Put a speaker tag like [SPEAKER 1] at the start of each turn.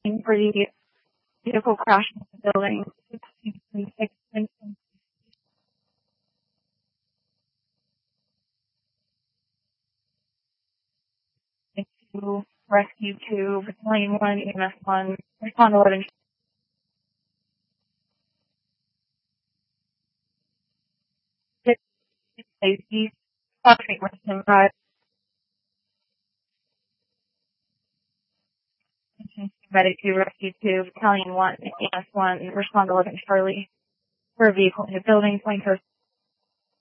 [SPEAKER 1] for the vehicle crash into the building. 636 to Rescue 2, Battalion 1, EMS 1, respond to 11. East, Street, Western Drive. Medic 2, Rescue 2, Battalion 1, EMS 1, respond to 11 Charlie for a vehicle in the building, 21st